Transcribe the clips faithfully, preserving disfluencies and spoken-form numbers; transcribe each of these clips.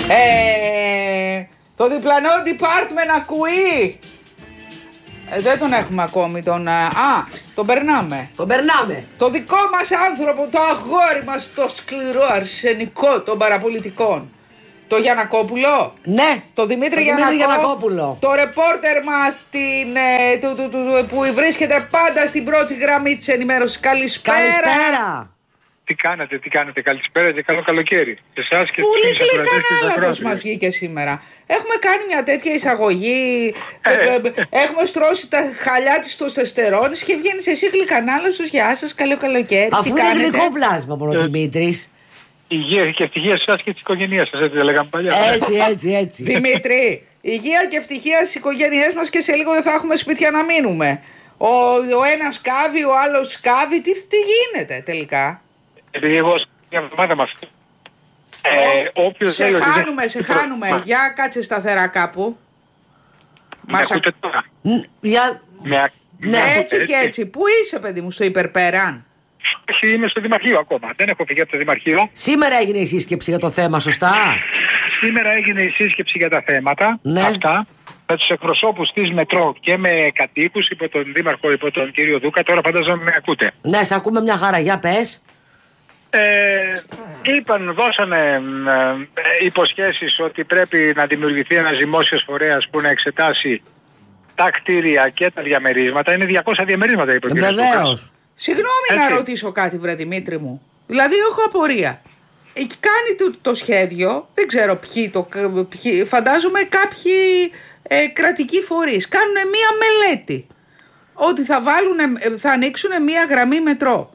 Ε, το διπλανό department ακούει. Ε, δεν τον έχουμε ακόμη τον... Α, τον περνάμε. Τον περνάμε. Το δικό μας άνθρωπο, το αγόρι μας, το σκληρό αρσενικό των παραπολιτικών. Το Γιαννακόπουλο. Ναι. Το Δημήτρη, το Δημήτρη Γιαννακόπουλο. Το ρεπόρτερ μας την, ε, του, του, του, που βρίσκεται πάντα στην πρώτη γραμμή της ενημέρωσης. Καλησπέρα. Καλησπέρα. Τι κάνετε, τι κάνετε, καλησπέρα και καλό καλοκαίρι. Σε εσάς και Πολύ στους γλυκανάλατος μας βγήκε σήμερα. Έχουμε κάνει μια τέτοια εισαγωγή, ε, ε, ε, έχουμε στρώσει τα χαλιά της τοστεστερόνης και βγαίνεις εσύ γλυκανάλατος. Γεια σας, καλό καλοκαίρι. Αφού τι είναι κάνετε? γλυκό πλάσμα μόνο ο Δημήτρης. Υγεία και ευτυχία σε εσάς και της οικογένειας σας, έτσι δεν λέγαμε παλιά. Έτσι, έτσι, έτσι. Δημήτρη, υγεία και ευτυχία στις οικογένειές μας και σε λίγο δεν θα έχουμε σπίτια να μείνουμε. Ο, ο ένας σκάβει, ο άλλος σκάβει. Τι, τι γίνεται τελικά? Επειδή εγώ μια εβδομάδα μας... Ε, όποιος σε λέει ότι χάνουμε, δεν... σε χάνουμε. Μα... Για κάτσε σταθερά κάπου. Με Μας ακούτε τώρα? Για... Με... Ναι, έτσι και έτσι. Πού είσαι, παιδί μου, στο υπερπέραν? Όχι, είμαι στο Δημαρχείο ακόμα. Δεν έχω φύγει από το Δημαρχείο. Σήμερα έγινε η σύσκεψη για το θέμα, σωστά? Σήμερα έγινε η σύσκεψη για τα θέματα, ναι. αυτά, με τους εκπροσώπους της Μετρό και με κατοίκους, υπό τον Δήμαρχο, υπό τον κύριο Δούκα. Τώρα φαντάζομαι με ακούτε. Ναι, σε ακούμε μια χαρά. Για πες. Ε, είπαν, δώσανε ε, υποσχέσεις ότι πρέπει να δημιουργηθεί ένας δημόσιος φορέας που να εξετάσει τα κτίρια και τα διαμερίσματα. Είναι διακόσια διαμερίσματα, είπε ο κύριος Δούκας. Βεβαίως. Συγγνώμη Έτσι. να ρωτήσω κάτι, βρε Δημήτρη μου. Δηλαδή, έχω απορία. Εκεί κάνει το, το σχέδιο, δεν ξέρω ποιοι το. Ποιοι, φαντάζομαι κάποιοι ε, κρατικοί φορείς κάνουν μία μελέτη. Ότι θα, βάλουν, θα ανοίξουν μία γραμμή μετρό.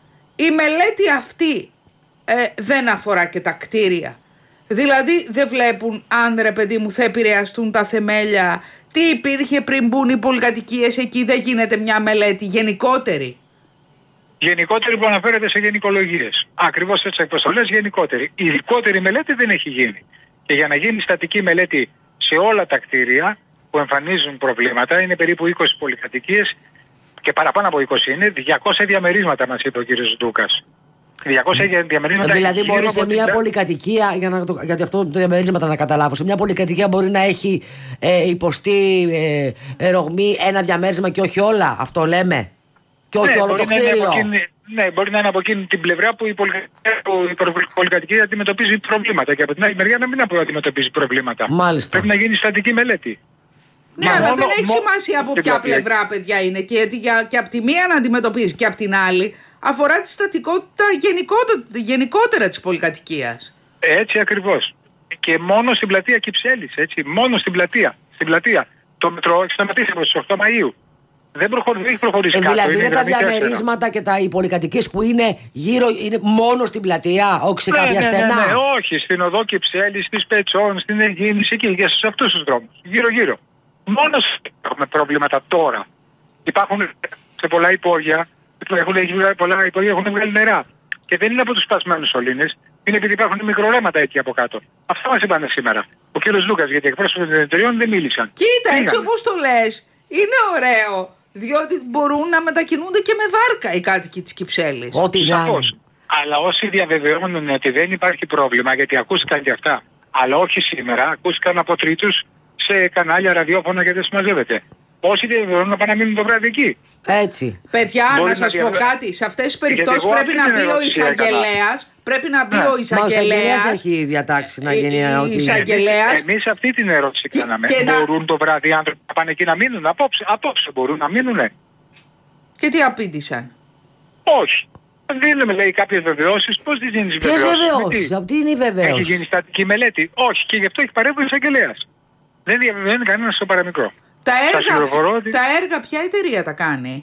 Η μελέτη αυτή ε, δεν αφορά και τα κτίρια. Δηλαδή δεν βλέπουν αν, ρε παιδί μου, θα επηρεαστούν τα θεμέλια. Τι υπήρχε πριν μπουν οι πολυκατοικίες εκεί, δεν γίνεται μια μελέτη γενικότερη? Γενικότερη που αναφέρεται σε γενικολογίες. Ακριβώς έτσι όπως το λες, γενικότερη. Η ειδικότερη μελέτη δεν έχει γίνει. Και για να γίνει στατική μελέτη σε όλα τα κτίρια που εμφανίζουν προβλήματα, είναι περίπου είκοσι πολυκατοικίες και παραπάνω από είκοσι είναι, διακόσια διαμερίσματα μας είπε ο κύριος Δούκας. διακόσια διαμερίσματα. Δηλαδή μπορεί σε μια την... πολυκατοικία, για να το, γιατί αυτό το διαμερίσματα να καταλάβω, σε μια πολυκατοικία μπορεί να έχει ε, υποστεί ε, ρογμή ένα διαμέρισμα και όχι όλα. Αυτό λέμε. Και όχι ναι, όλο το κτίριο. Εκείνη, ναι, μπορεί να είναι από εκείνη την πλευρά που η, πολυ... η πολυκατοικία αντιμετωπίζει προβλήματα και από την άλλη μεριά να μην αντιμετωπίζει προβλήματα. Μάλιστα. Πρέπει να γίνει στατική μελέτη. Ναι, Μα αλλά μόνο, δεν έχει μόνο, σημασία από ποια πλευρά, παιδιά, είναι. Και, και, και από τη μία να αντιμετωπίζει και από την άλλη αφορά τη στατικότητα γενικότερα, γενικότερα της πολυκατοικίας. Έτσι ακριβώς. Και μόνο στην πλατεία Κυψέλης, έτσι. Μόνο στην πλατεία. Στην πλατεία. Το μετρό έχει σταματήσει από τις οκτώ Μαΐου. Δεν, προχωρεί, δεν έχει προχωρήσει ε, κάτω. Δηλαδή είναι, είναι τα διαμερίσματα και τα, οι πολυκατοικίες που είναι γύρω, είναι μόνο στην πλατεία, όχι σε ναι, κάποια ναι, στενά. Ναι, ναι, όχι. Στην οδό Κυψέλης, στις Πετσών, στην Αιγίνης, εκεί, για σε αυτούς τους δρόμους. Γύρω-γύρω. Μόνο έχουμε προβλήματα τώρα. Υπάρχουν σε πολλά υπόγεια, έχουν, πολλά υπόγεια έχουν βγάλει νερά. Και δεν είναι από τους σπασμένους σωλήνες, είναι επειδή υπάρχουν μικρορέματα εκεί από κάτω. Αυτά μας είπαν σήμερα. Ο κύριος Λούκας, γιατί εκπρόσωποι των εταιριών δεν μίλησαν. Κοίτα, έτσι όπως το λες, είναι ωραίο. Διότι μπορούν να μετακινούνται και με βάρκα οι κάτοικοι της Κυψέλης. Ό,τι να είναι. Αλλά όσοι διαβεβαιώνουν ότι δεν υπάρχει πρόβλημα, γιατί ακούστηκαν και αυτά, αλλά όχι σήμερα, ακούστηκαν από τρίτους σε κανάλια, ραδιόφωνα και δεν συμμαζεύεται. Όσοι διαβεβαιώνουν να πάνε να μείνουν το βράδυ εκεί. Έτσι. Παιδιά, Μπορεί να σας να πω διαβε... κάτι. Σε αυτές τις περιπτώσεις πρέπει να μπει ο εισαγγελέας. Πρέπει να μπει ναι. ο εισαγγελέας. Μα έχει διατάξει να γίνει ε, ότι... εισαγγελέας. Εμείς αυτή την ερώτηση κάναμε. Μπορούν να... το βράδυ οι άνθρωποι να πάνε εκεί να μείνουν? Απόψε, απόψε μπορούν να μείνουνε. Και τι απήντησαν? Όχι. Δίνουμε, λέει, κάποιες βεβαιώσεις. Πώς τις δίνεις βεβαιώσεις? Ποιες βεβαιώσεις? Από τι είναι η βεβαίωση? Έχει γίνει στατική μελέτη? Όχι. Και γι' αυτό έχει παρέμβει ο εισαγγελέας. Δεν διαβεβαιώνει κανένα στο παραμικρό. Τα έργα, ότι... τα έργα ποια εταιρεία τα κάνει?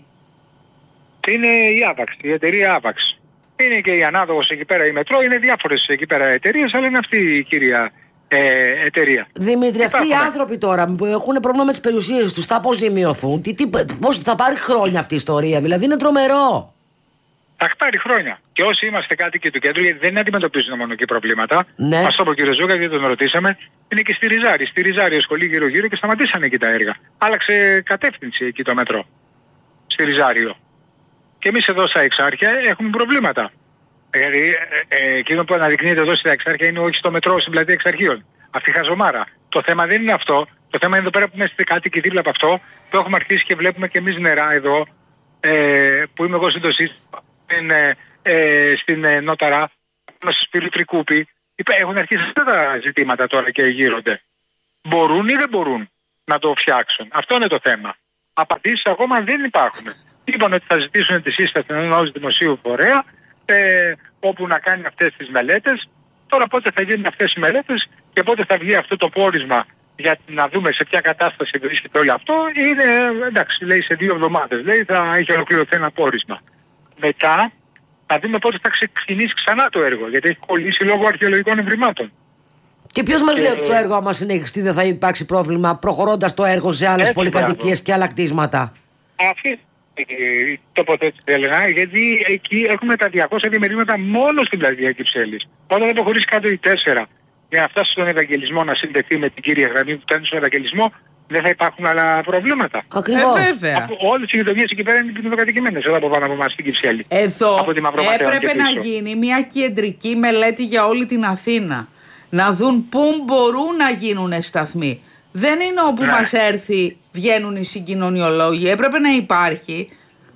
Είναι η Άβαξ, η εταιρεία Άβαξ. Είναι και η ανάδοχος εκεί πέρα η Μετρό, είναι διάφορες εκεί πέρα εταιρείες, αλλά είναι αυτή η κύρια ε, εταιρεία. Δημήτρη, αυτοί οι άνθρωποι τώρα που έχουν πρόβλημα με τις περιουσίες τους θα αποζημιωθούν? Τι, τι, πώς θα πάρει χρόνια αυτή η ιστορία? Δηλαδή είναι τρομερό. Θα πάρει χρόνια. Και όσοι είμαστε κάτοικοι του κέντρου, γιατί δεν αντιμετωπίζουν μόνο εκεί προβλήματα. Ναι. Μας το είπε ο κ. Ζούκα, γιατί τον ρωτήσαμε, είναι και στη Ριζάρη. Στη Ριζάρη ασχολεί γύρω-γύρω και σταματήσανε εκεί τα έργα. Άλλαξε κατεύθυνση εκεί το μετρό. Στη Ριζάριο. Και εμείς εδώ στα Εξάρχεια έχουμε προβλήματα. Δηλαδή, ε, ε, εκείνο που αναδεικνύεται εδώ στα Εξάρχεια είναι όχι στο μετρό στην πλατεία Εξαρχείων, αυτή η χαζομάρα. Το θέμα δεν είναι αυτό. Το θέμα είναι εδώ πέρα που είμαστε κάτοικοι δίπλα από αυτό, που έχουμε αρχίσει και βλέπουμε και εμείς νερά εδώ, ε, που είμαι εγώ συντοσής, στην, ε, στην ε, Νόταρα, στο Σπύριο Τρικούπη. Έχουν αρχίσει αυτά τα ζητήματα τώρα και γύρονται. Μπορούν ή δεν μπορούν να το φτιάξουν? Αυτό είναι το θέμα. Απαντήσεις ακόμα δεν υπάρχουν. Είπαν ότι θα ζητήσουν τη σύσταση ενός δημοσίου φορέα, ε, όπου να κάνει αυτές τις μελέτες. Τώρα πότε θα γίνουν αυτές οι μελέτες και πότε θα βγει αυτό το πόρισμα για να δούμε σε ποια κατάσταση βρίσκεται όλο αυτό, είναι, εντάξει, λέει σε δύο εβδομάδες, λέει θα έχει ολοκληρωθεί ένα πόρισμα. Μετά θα δούμε πότε θα ξεκινήσει ξανά το έργο, γιατί έχει κολλήσει λόγω αρχαιολογικών ευρημάτων. Και ποιος μας λέει ότι το έργο, άμα συνεχιστεί, δεν θα υπάρξει πρόβλημα προχωρώντας το έργο σε άλλες πολυκατοικίες και άλλα κτίσματα? Αυτή η τοποθέτηση, Έλενα, γιατί εκεί έχουμε τα διακόσια διαμερίσματα μόνο στην πλατεία Κυψέλης. Όταν δεν προχωρήσει κάτω οι τέσσερα για να φτάσει στον Ευαγγελισμό, να συνδεθεί με την κύρια γραμμή που φτάνει στον Ευαγγελισμό, δεν θα υπάρχουν άλλα προβλήματα. Ακριβώς. Ε, βέβαια. Όλες οι γειτονιές εκεί πέρα είναι πινοκατοικημένες εδώ από πάνω από εμάς στην Κυψέλη. Εδώ έπρεπε να γίνει μια κεντρική μελέτη για όλη την Αθήνα. Να δουν πού μπορούν να γίνουν σταθμοί. Δεν είναι όπου ναι. μας έρθει βγαίνουν οι συγκοινωνιολόγοι. Έπρεπε να υπάρχει.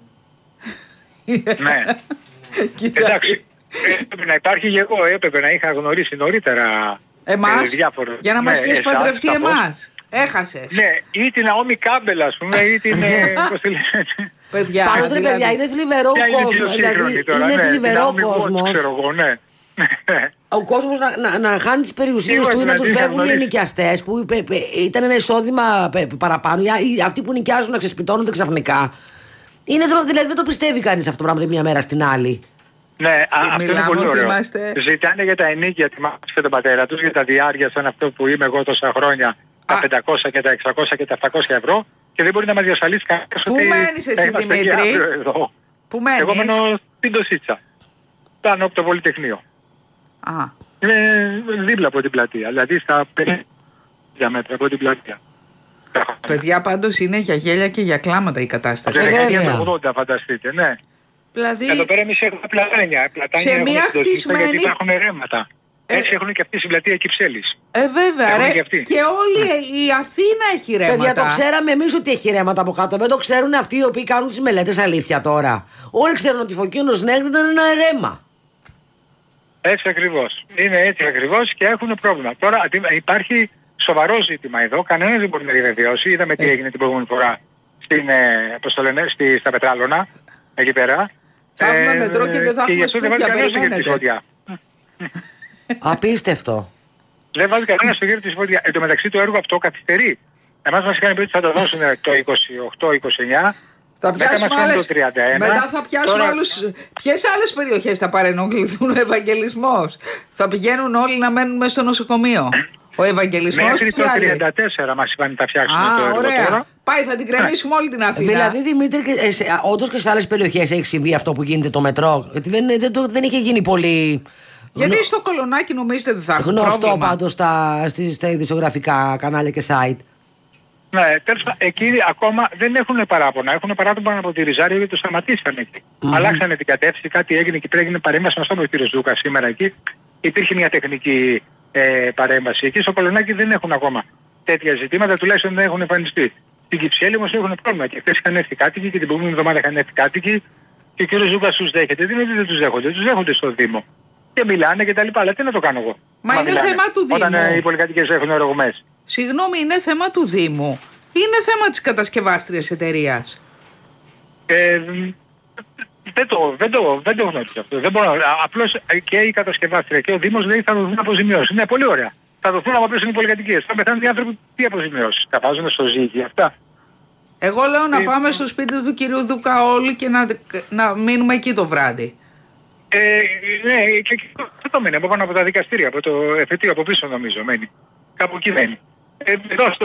Ναι. Εντάξει. Έπρεπε να υπάρχει και εγώ. Έπρεπε να είχα γνωρίσει νωρίτερα εμάς, ε, διάφορα. για να μας ναι, είχες παντρευτεί εμάς. Έχασες. Ναι, ή την Ναόμι Κάμπελ, ας πούμε, ή την... πώς τη λέτε. Παιδιά, Πάντως ρε δηλαδή... παιδιά, είναι θλιβερό ο κόσμος. Δηλαδή, τώρα, είναι ναι, θλιβερό ο κόσμος. Ξέρω εγώ, ναι. Ο κόσμος να, να, να χάνει τις περιουσίες του ή να τους φεύγουν οι ενοικιαστές που ήταν ένα εισόδημα παραπάνω, ή αυτοί που νοικιάζουν να ξεσπιτώνονται ξαφνικά. Είναι, δηλαδή δεν το πιστεύει κανείς αυτό το πράγμα τη μια μέρα στην άλλη. Ναι, αυτό είναι πολύ ωραίο. Είμαστε... Ζητάνε για τα ενίκια τη μάνα και τον πατέρα τους, για τα διάρκεια σαν αυτό που είμαι εγώ τόσα χρόνια, τα πεντακόσια και τα εξακόσια και τα επτακόσια ευρώ, και δεν μπορεί να μας διασφαλίσει κανένας ότι... Πού μένεις εσύ, Δημήτρη? Πού μένεις? Εγώ μένω στην Τωσίτσα, πάνω από το Πολυτεχνείο. Α. Είναι δίπλα από την πλατεία, δηλαδή στα πενήντα μέτρα από την πλατεία. Παιδιά, πάντως είναι για γέλια και για κλάματα η κατάσταση. Από δεκαετία ογδόντα φανταστείτε, ναι. Δηλαδή... Εδώ πέρα εμείς έχουμε πλατάνια. Πλατάνια σε μια χτισμένη... γιατί υπάρχουν ρέματα. Ε... Έτσι έχουν και αυτή στην πλατεία Κυψέλης. Ε, βέβαια, ρε. Και, και όλη η Αθήνα έχει ρέματα. Παιδιά, το ξέραμε εμείς ότι έχει ρέματα από κάτω. Δεν το ξέρουν αυτοί οι οποίοι κάνουν τις μελέτες, αλήθεια τώρα. Όλοι ξέρουν ότι η Φωκίωνος Νέγρη ήταν ένα ρέμα. Έτσι ακριβώς. Είναι έτσι ακριβώς και έχουν πρόβλημα. Τώρα υπάρχει σοβαρό ζήτημα εδώ. Κανένας δεν μπορεί να διαβεβαιώσει. Είδαμε τι έγινε την προηγούμενη φορά στην, ε, πώς το λένε, στη, στα Πετράλωνα, εκεί πέρα. Θα έχουμε ε, μετρό και δεν θα έχουμε σπίτια, περιμένετε. Απίστευτο. Δεν βάζει κανένα στο χέρι της φωτιά. Εν τω μεταξύ το έργο αυτό καθυστερεί. Εμάς μας είχαν πει ότι θα το δώσουν το είκοσι οκτώ είκοσι εννιά. Θα πιάσουμε άλλες, το τριάντα ένα. μετά θα πιάσουν Τώρα... άλλους. Ποιες άλλες περιοχές θα παρενοχληθούν ο Ευαγγελισμός? Θα πηγαίνουν όλοι να μένουν μέσα στο νοσοκομείο. Ο Ευαγγελισμός μέχρι το τριάντα τέσσερα μας είπαν θα φτιάξουν το έργο. Ωραία. Τώρα. Πάει, θα την κρεμίσουμε όλη την Αθήνα. Δηλαδή, Δημήτρη, όντως και σε άλλες περιοχές έχει συμβεί αυτό που γίνεται το μετρό? Γιατί δεν, δεν, δεν είχε γίνει πολύ. Γιατί Γνω... στο Κολονάκι νομίζετε δεν θα έχουν γνωστό πάντως στα, στα ειδησιογραφικά κανάλια και site. Ναι, τέλος πάντων, εκεί ακόμα δεν έχουν παράπονα. Έχουν παράπονα από τη Ριζάριο γιατί το σταματήσαν εκεί. Mm-hmm. Αλλάξανε την κατεύθυνση, κάτι έγινε και πρέπει να παρέμβαση. Μας το είπε ο κύριος Δούκας σήμερα εκεί. Υπήρχε μια τεχνική ε, παρέμβαση. Εκεί στο Κολονάκι δεν έχουν ακόμα τέτοια ζητήματα, τουλάχιστον δεν έχουν εμφανιστεί. Στην Κυψέλη όμως έχουν πρόβλημα. Και χθες είχαν έρθει κάτοικοι και την προηγούμενη εβδομάδα είχαν έρθει κάτοικοι και ο κύριος Δούκας τους δέχεται. Δεν είναι ότι δεν τους δέχονται, τους δέχονται στο Δήμο. Και μιλάνε και τα λοιπά. Αλλά τι να το κάνω εγώ? Μα, Μα είναι μιλάνε, θέμα του Δήμου. Όταν ε, οι πολυκατοικίες έχουν ρογμές. Συγγνώμη, είναι θέμα του Δήμου. Είναι θέμα της κατασκευάστριας εταιρείας. Ε, δεν το, δεν το, δεν το γνωρίζω αυτό. Δεν μπορώ, απλώς και η κατασκευάστρια και ο Δήμος λέει θα δοθούν αποζημιώσεις. Είναι πολύ ωραία. Θα δοθούν από πίσω οι πολυκατοικίες. Θα πεθάνουν οι άνθρωποι, τι αποζημιώσεις? Θα βάζουν στο ζύγι αυτά. Εγώ λέω να ε, πάμε στο σπίτι του κυρίου Δούκα όλοι και να, να μείνουμε εκεί το βράδυ. Ε, ναι, και αυτό το μένει από πάνω από τα δικαστήρια, από το εφετείο από πίσω νομίζω μένει. Κάπου εκεί μένει. Ε, εδώ στο,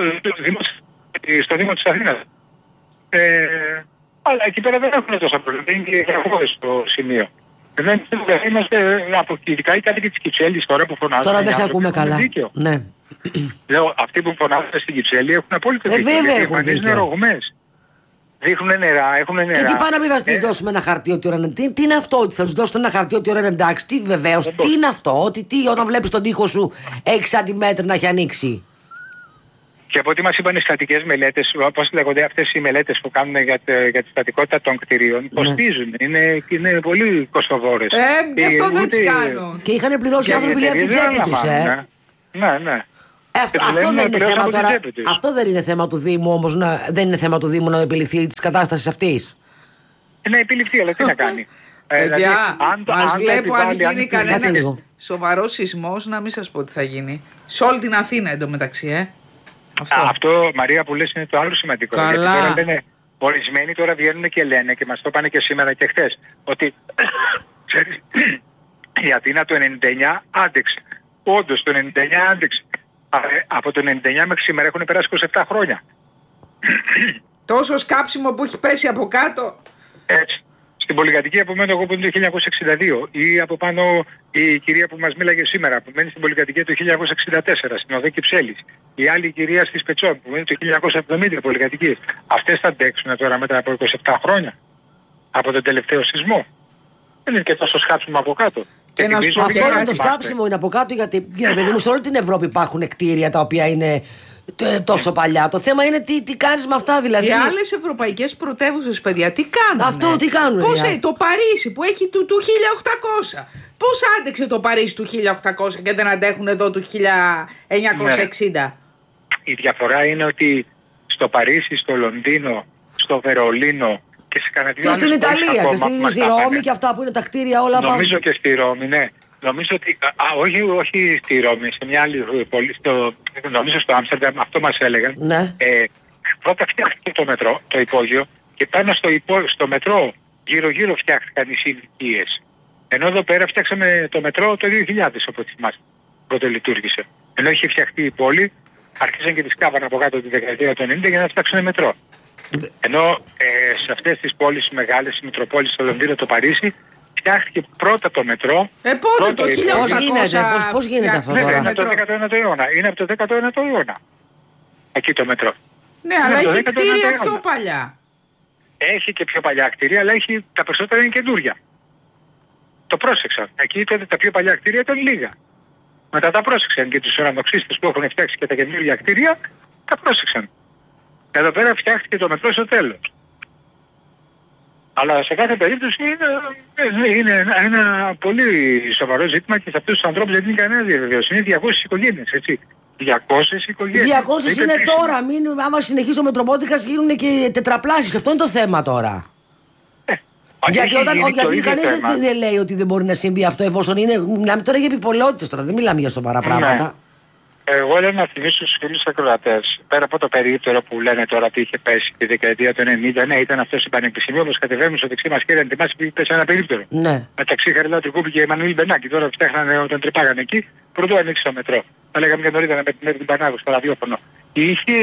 στο Δήμο της Αθήνας. Ε, αλλά εκεί πέρα δεν έχουν τόσα προβλήματα. Είναι και γραφώδες στο σημείο. Δεν είμαστε από ειδικά οι κάτοικοι της Κυψέλης τώρα που φωνάζουν. Τώρα δεν σε ακούμε καλά. Ναι. Λέω, αυτοί που φωνάζουν στην Κυψέλη έχουν απόλυτο ε, δίκιο. Βέβαια έχουν δίκιο. Ρογμές. δείχνουν νερά, έχουν νερά. Και τι πάνε να μην θα ε, του δώσουμε ένα χαρτί ότι ώρα είναι. Τι, τι είναι αυτό, ότι θα του δώσουν ένα χαρτί ότι ώρα είναι εντάξει. Τι βεβαίω, τι είναι αυτό, ότι τι όταν βλέπει τον τοίχο σου έξι σαντιμέτρα να έχει ανοίξει. Και από ό,τι μας είπαν οι στατικές μελέτες, όπως λέγονται αυτές οι μελέτες που κάνουν για, για τη στατικότητα των κτηρίων, κοστίζουν. Είναι, είναι πολύ κοστοβόρες. Ε, γι' αυτό δεν τις κάνουν. Και είχαν πληρώσει οι άνθρωποι λέει από την τσέπη τους, ε. Ναι, ναι. Ε, αυτό, αυτό, δεν είναι θέμα τώρα, αυτό δεν είναι θέμα του Δήμου όμως, να, δεν είναι θέμα του Δήμου να επιληθεί της κατάστασης αυτής. Να επιληφθεί, αλλά τι να κάνει. Παιδιά, ε, μας αν βλέπω αν γίνει αν κανένα σοβαρό σεισμός, να μην σας πω τι θα γίνει. Σε όλη την Αθήνα εντωμεταξύ, ε. Αυτό. Α, αυτό, Μαρία, που λες είναι το άλλο σημαντικό. Καλά. Γιατί τώρα λένε, ορισμένοι τώρα βγαίνουν και λένε, και μας το πάνε και σήμερα και χθες, ότι ξέρεις, η Αθήνα το ενενήντα εννιά άντεξε. Όντως το ενενήντα εννιά άντεξε. Από το ενενήντα εννιά μέχρι σήμερα έχουν περάσει είκοσι επτά χρόνια. Τόσο σκάψιμο που έχει πέσει από κάτω. Έτσι. Στην πολυκατοικία που μένω εγώ που είναι το χίλια εννιακόσια εξήντα δύο, ή από πάνω η κυρία που μας μίλαγε σήμερα που μένει στην πολυκατοικία το χίλια εννιακόσια εξήντα τέσσερα στην οδό Κυψέλης, η άλλη κυρία στις Πετσών που μένει το χίλια εννιακόσια εβδομήντα πολυκατοικίες. Αυτές θα αντέξουν τώρα μετά από είκοσι επτά χρόνια από τον τελευταίο σεισμό. Δεν είναι και τόσο σκάψιμο από κάτω. Και και να σου πω, αυτό είναι το σκάψιμο είναι από κάτω, γιατί για παιδί μου, σε όλη την Ευρώπη υπάρχουν κτίρια τα οποία είναι τόσο παλιά. Το θέμα είναι τι, τι κάνεις με αυτά, δηλαδή. Οι άλλες ευρωπαϊκές πρωτεύουσες, παιδιά, τι κάνουν. Αυτό τι κάνουν. Πώς, ε, το Παρίσι που έχει του, του χίλια οκτακόσια. Πώς άντεξε το Παρίσι του χίλια οκτακόσια και δεν αντέχουν εδώ του χίλια εννιακόσια εξήντα. Ναι. Η διαφορά είναι ότι στο Παρίσι, στο Λονδίνο, στο Βερολίνο και σε κανένα και στην Ιταλία και στη, στη Ρώμη και αυτά που είναι τα κτίρια όλα πάνω. Νομίζω και στη Ρώμη, ναι. Νομίζω ότι, α, όχι, όχι στη Ρώμη, σε μια άλλη πόλη, στο, νομίζω στο Άμστερνταμ, αυτό μας έλεγαν. Ναι. Ε, πρώτα φτιάχτηκε το μετρό, το υπόγειο, και πάνω στο, υπό, στο μετρό γύρω-γύρω φτιάχτηκαν οι συνοικίες. Ενώ εδώ πέρα φτιάξαμε το μετρό το δύο χιλιάδες, όπως θυμάστε, πρώτο λειτουργήσε. Ενώ είχε φτιαχτεί η πόλη, άρχισαν και τις κάβαν από κάτω τη δεκαετία του ενενήντα για να φτιάξουν μετρό. Ενώ ε, σε αυτές τις πόλεις μεγάλες, οι Μητροπόλεις, το Λονδίνο, το Παρίσι, φτιάχτηκε πρώτα το μετρό. Ε, πότε το χίλια οκτακόσια. Πώς, πώς γίνεται αυτό τώρα. Ναι, είναι από το δέκατο ένατο αιώνα. Είναι από το δέκατο ένατο αιώνα. Εκεί το μετρό. Ναι, αλλά έχει κτίρια πιο παλιά. Έχει και πιο παλιά κτίρια, αλλά έχει, τα περισσότερα είναι καινούρια. Το πρόσεξαν. Εκεί τότε τα πιο παλιά κτίρια ήταν λίγα. Μετά τα πρόσεξαν και τους ουρανοξύστες που έχουν φτιάξει και τα καινούργια κτίρια, τα πρόσεξαν. Εδώ πέρα φτιάχτηκε το μετρό στο τέλος. Αλλά σε κάθε περίπτωση είναι, είναι ένα, ένα πολύ σοβαρό ζήτημα και σε αυτούς τους ανθρώπους δεν είναι κανένα διαβεβαίωση. Είναι διακόσιες οικογένειες, έτσι. διακόσιες οικογένειες. διακόσιες είναι τώρα. Μην, άμα συνεχίσει ο Μετροπόλιτικας γίνουν και τετραπλάσεις. Αυτό είναι το θέμα τώρα. Ε, γιατί όταν, ο, γιατί κανείς δεν, δεν λέει ότι δεν μπορεί να συμβεί αυτό εφόσον είναι. Μιλάμε τώρα για επιπολαιότητες τώρα. Δεν μιλάμε για σοβαρά πράγματα. Ναι. Εγώ λέω να θυμίσω στους φίλους ακροατές, πέρα από το περίπτερο που λένε τώρα ότι είχε πέσει τη δεκαετία του ενενήντα, ναι, ήταν αυτό η πανεπιστημίου, όπως κατεβαίνουν στο δεξί μας χέρι, αν θυμάσαι, που πέσει ένα περίπτερο. Ναι. Μεταξύ Χαριλάου Κούμπη και Εμμανουήλ Μπενάκη. Τώρα φτιάχνανε όταν τρυπάγανε εκεί, πρωτού ανοίξει το μετρό. Τα λέγαμε και νωρίτερα με την Εύη Πανάγου στο ραδιόφωνο. Είχε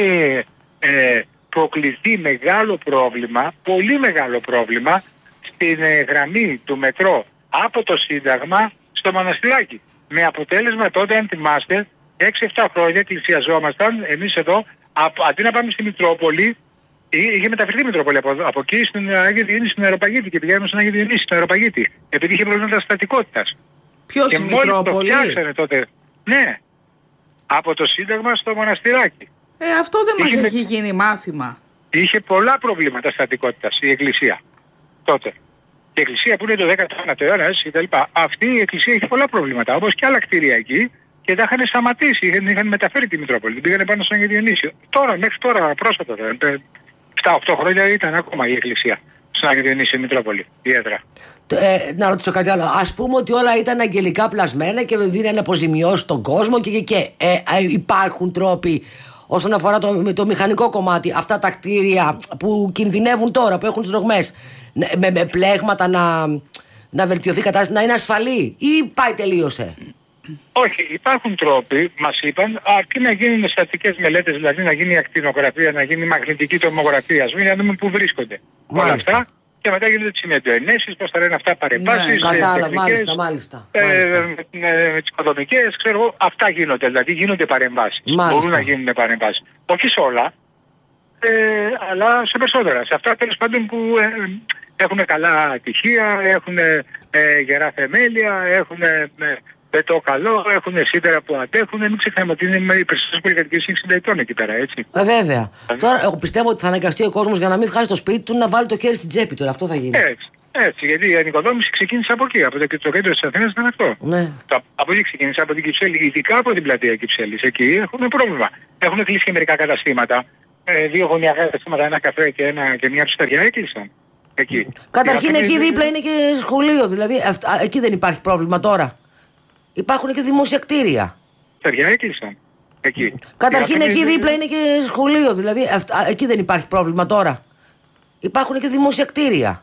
ε, προκληθεί μεγάλο πρόβλημα, πολύ μεγάλο πρόβλημα, στην ε, γραμμή του μετρό από το Σύνταγμα στο Μοναστηράκι. Με αποτέλεσμα τότε, αν θυμάστε, έξι εφτά χρόνια εκκλησιαζόμασταν εμείς εδώ, από, αντί να πάμε στη Μητρόπολη, είχε μεταφερθεί η Μητρόπολη από, από εκεί στην Αγία Διονύση, στην Αεροπαγίτη και πηγαίνουμε στην Αγία Διονύση, στην Αεροπαγίτη, επειδή είχε προβλήματα στατικότητας. Ποιος η Μητρόπολη? Και μόλις το φτιάξανε τότε, ναι, από το Σύνταγμα στο Μοναστηράκι. Ε, αυτό δεν μας είχε, έχει γίνει μάθημα. Είχε πολλά προβλήματα στατικότητας η Εκκλησία τότε. Η Εκκλησία που είναι το δέκατο ένατο αιώνα, έτσι κτλ. Αυτή η Εκκλησία έχει πολλά προβλήματα, όπως και άλλα κτίρια εκεί. Και τα είχαν σταματήσει, είχαν, είχαν μεταφέρει τη Μητρόπολη. Την πήγανε πάνω στον Αγίο Διονύσιο. Τώρα, μέχρι τώρα, πρόσφατα, επτά οκτώ χρόνια ήταν ακόμα η Εκκλησία στον Αγίο Διονύσιο, η Μητρόπολη, η έδρα. Ε, να ρωτήσω κάτι άλλο. Ας πούμε ότι όλα ήταν αγγελικά πλασμένα και δίνανε αποζημιώσεις στον κόσμο και, και, και ε, ε, υπάρχουν τρόποι όσον αφορά το, το μηχανικό κομμάτι, αυτά τα κτίρια που κινδυνεύουν τώρα, που έχουν τις ρογμές, με, με πλέγματα να, να βελτιωθεί η κατάσταση, να είναι ασφαλή, ή πάει τελείωσε? Όχι, υπάρχουν τρόποι, μας είπαν, αρκεί να γίνουν στατικές μελέτες, δηλαδή να γίνει ακτινογραφία, να γίνει μαγνητική τομογραφία, ας μην να δούμε πού βρίσκονται. Μάλιστα. Όλα αυτά και μετά γίνονται τις συνεντοενέσεις, πώς θα λένε αυτά, παρεμβάσεις. Ναι, κατάλαβα, μάλιστα, μάλιστα. Ε, με, με τις οικοδομικές, ξέρω εγώ, αυτά γίνονται, δηλαδή γίνονται παρεμβάσεις. Μπορούν να γίνουν παρεμβάσεις. Όχι σε όλα, ε, αλλά σε περισσότερα. Σε αυτά τέλος πάντων που ε, έχουν καλά τυχεία, έχουν ε, γερά θεμέλια, έχουν ε, πετό καλό, έχουν σίδερα που αντέχουν. Μην ξεχνάμε ότι είναι οι περισσότερες πολυκατοικίες εξήντα ετών εκεί πέρα, έτσι. Ε, βέβαια. Τώρα, εγώ πιστεύω ότι θα αναγκαστεί ο κόσμος για να μην βγάζει το σπίτι του να βάλει το χέρι στην τσέπη του. Αυτό θα γίνει. Έτσι. Έτσι, γιατί η ανοικοδόμηση ξεκίνησε από εκεί, από το, το κέντρο της Αθήνας ήταν αυτό. Ναι. Το, από εκεί ξεκίνησε, από την Κυψέλη, ειδικά από την πλατεία Κυψέλης. Εκεί έχουν πρόβλημα. Έχουν κλείσει και μερικά καταστήματα. Ε, δύο γωνιακά καταστήματα, ένα καφέ και, ένα, και μια ψηφιακά έκλεισαν. Εκεί. Καταρχήν εκεί δίπλα είναι και σχολείο, δηλαδή αυ- εκεί δεν υπάρχει πρόβλημα τώρα. Υπάρχουν και δημόσια κτίρια. Ψηφιακά έκλεισαν. Εκεί. Καταρχήν η εκεί Αθήνα... δίπλα είναι και σχολείο, δηλαδή αυ- εκεί δεν υπάρχει πρόβλημα τώρα. Υπάρχουν και δημόσια κτίρια.